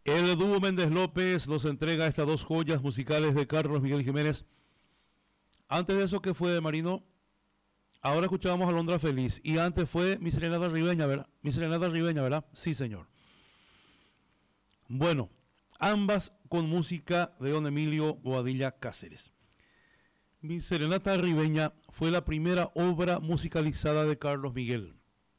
El dúo Méndez López nos entrega estas dos joyas musicales de Carlos Miguel Jiménez. Antes de eso, ¿qué fue, Marino? Ahora escuchábamos Alondra Feliz. Y antes fue Mi Serenata Ribeña, ¿verdad? Mi Serenata Ribeña, ¿verdad? Sí, señor. Bueno, ambas con música de don Emilio Boadilla Cáceres. Mi Serenata Ribeña fue la primera obra musicalizada de Carlos Miguel.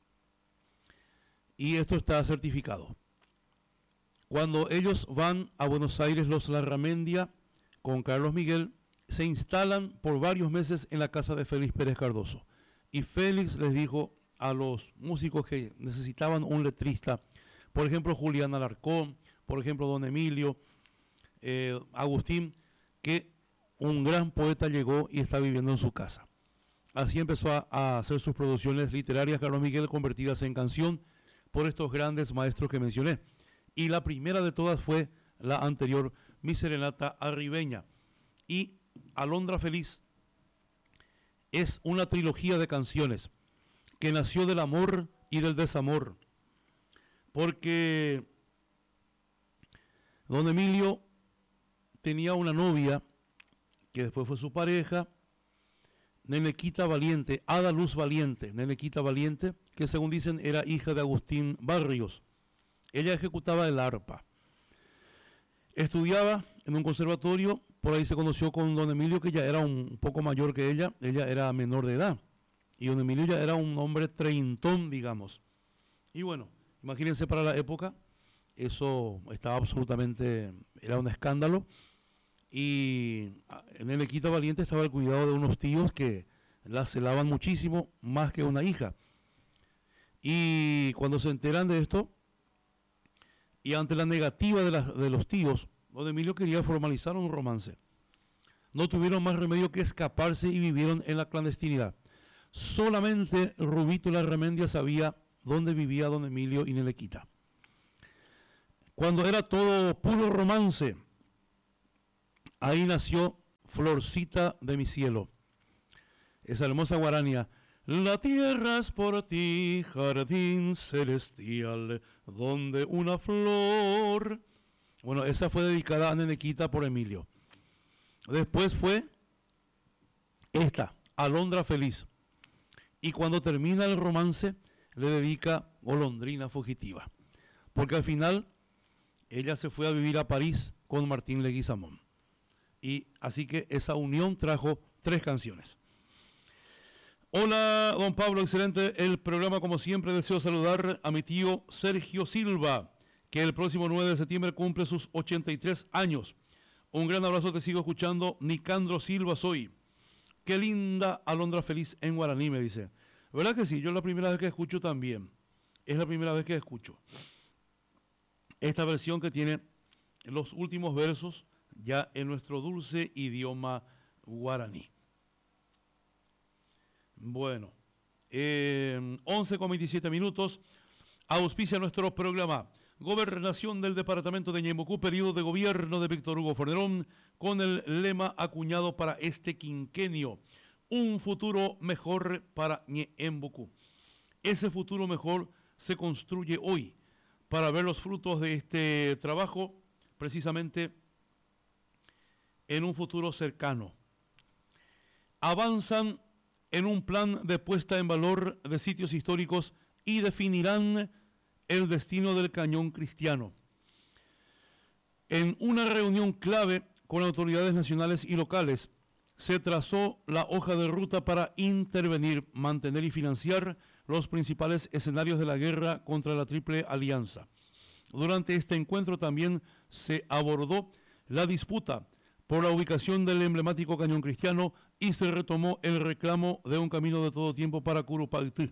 Y esto está certificado. Cuando ellos van a Buenos Aires, los Larramendia, con Carlos Miguel, se instalan por varios meses en la casa de Félix Pérez Cardoso. Y Félix les dijo a los músicos que necesitaban un letrista, por ejemplo Julián Alarcón, por ejemplo don Emilio, Agustín, que un gran poeta llegó y está viviendo en su casa. Así empezó a hacer sus producciones literarias Carlos Miguel, convertidas en canción por estos grandes maestros que mencioné. Y la primera de todas fue la anterior, Mi Serenata Arribeña. Y Alondra Feliz es una trilogía de canciones que nació del amor y del desamor. Porque don Emilio tenía una novia que después fue su pareja, Nenequita Valiente, Ada Luz Valiente, Nenequita Valiente, que según dicen era hija de Agustín Barrios. Ella ejecutaba el arpa. Estudiaba en un conservatorio, por ahí se conoció con don Emilio, que ya era un poco mayor que ella era menor de edad. Y don Emilio ya era un hombre treintón, digamos. Y bueno, imagínense para la época, eso estaba absolutamente, era un escándalo. Y en Nenequita Valiente estaba el cuidado de unos tíos que la celaban muchísimo, más que una hija. Y cuando se enteran de esto, y ante la negativa de los tíos, don Emilio quería formalizar un romance. No tuvieron más remedio que escaparse y vivieron en la clandestinidad. Solamente Rubito Larramendia sabía dónde vivía don Emilio y Nenequita. Cuando era todo puro romance, ahí nació Florcita de mi cielo. Esa hermosa guarania. La tierra es por ti, jardín celestial, donde una flor. Bueno, esa fue dedicada a Nenequita por Emilio. Después fue esta, Alondra Feliz. Y cuando termina el romance, le dedica Golondrina Fugitiva. Porque al final, ella se fue a vivir a París con Martín Leguizamón. Y así que esa unión trajo 3 canciones. Hola, don Pablo, excelente el programa como siempre. Deseo saludar a mi tío Sergio Silva, que el próximo 9 de septiembre cumple sus 83 años. Un gran abrazo, te sigo escuchando. Nicandro Silva soy. Qué linda Alondra Feliz en guaraní, me dice. ¿Verdad que sí? Yo es la primera vez que escucho también. Es la primera vez que escucho esta versión que tiene los últimos versos ya en nuestro dulce idioma guaraní. Bueno, 11:27, auspicia nuestro programa Gobernación del Departamento de Ñeembucú, periodo de gobierno de Víctor Hugo Fornerón, con el lema acuñado para este quinquenio, un futuro mejor para Ñeembucú. Ese futuro mejor se construye hoy para ver los frutos de este trabajo, precisamente en un futuro cercano. Avanzan en un plan de puesta en valor de sitios históricos y definirán el destino del Cañón Cristiano. En una reunión clave con autoridades nacionales y locales, se trazó la hoja de ruta para intervenir, mantener y financiar los principales escenarios de la guerra contra la Triple Alianza. Durante este encuentro también se abordó la disputa por la ubicación del emblemático Cañón Cristiano y se retomó el reclamo de un camino de todo tiempo para Curupaytí.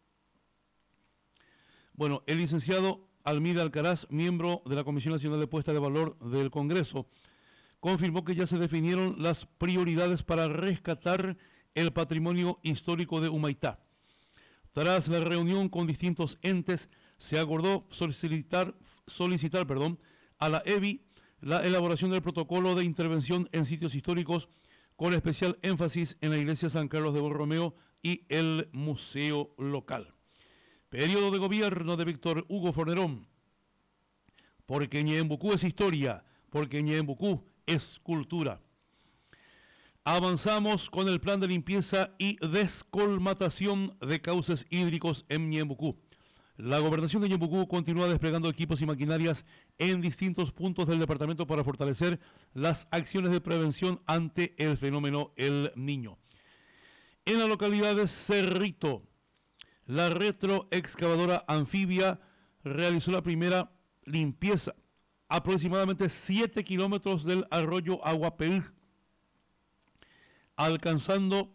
Bueno, el licenciado Almida Alcaraz, miembro de la Comisión Nacional de Puesta de Valor del Congreso, confirmó que ya se definieron las prioridades para rescatar el patrimonio histórico de Humaitá. Tras la reunión con distintos entes, se acordó solicitar a la EBI la elaboración del protocolo de intervención en sitios históricos, con especial énfasis en la iglesia San Carlos de Borromeo y el museo local. Periodo de gobierno de Víctor Hugo Fornerón. porque Ñeembucú es historia, porque Ñeembucú es cultura. Avanzamos con el plan de limpieza y descolmatación de cauces hídricos en Ñeembucú. La Gobernación de Ñeembucú continúa desplegando equipos y maquinarias en distintos puntos del departamento para fortalecer las acciones de prevención ante el fenómeno El Niño. En la localidad de Cerrito, la retroexcavadora anfibia realizó la primera limpieza, aproximadamente 7 kilómetros del arroyo Aguapel, alcanzando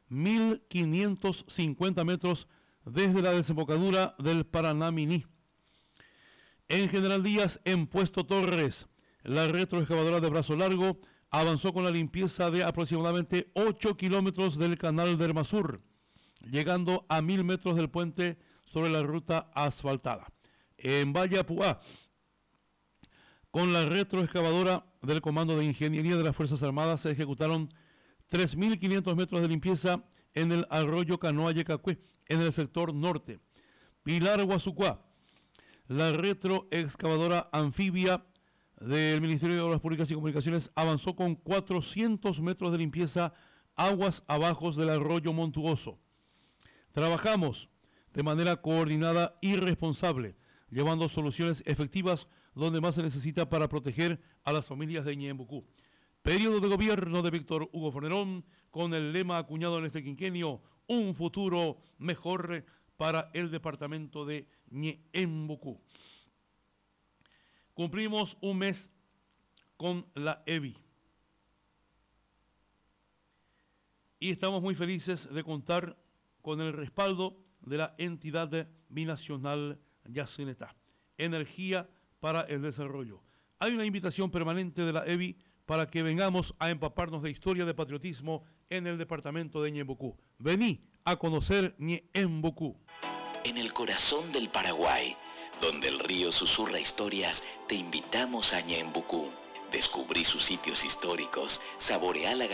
1.550 metros desde la desembocadura del Paranaminí. En General Díaz, en Puesto Torres, la retroexcavadora de brazo largo avanzó con la limpieza de aproximadamente 8 kilómetros del canal de Hermasur, llegando a 1.000 metros del puente sobre la ruta asfaltada. En Valle Apuá, con la retroexcavadora del Comando de Ingeniería de las Fuerzas Armadas se ejecutaron 3.500 metros de limpieza en el arroyo Canoa-Yecacue, en el sector norte. Pilar Guazucuá, la retroexcavadora anfibia del Ministerio de Obras Públicas y Comunicaciones avanzó con 400 metros de limpieza aguas abajo del arroyo Montuoso. Trabajamos de manera coordinada y responsable, llevando soluciones efectivas donde más se necesita para proteger a las familias de Ñeembucú. Periodo de gobierno de Víctor Hugo Fornerón, con el lema acuñado en este quinquenio, un futuro mejor para el departamento de Ñeembucú. Cumplimos un mes con la EBI y estamos muy felices de contar con el respaldo de la entidad binacional Yacinetá, Energía para el Desarrollo. Hay una invitación permanente de la EBI para que vengamos a empaparnos de historia de patriotismo en el departamento de Ñeembucú. Vení a conocer Ñeembucú. En el corazón del Paraguay, donde el río susurra historias, te invitamos a Ñeembucú. Descubrí sus sitios históricos, saboreá la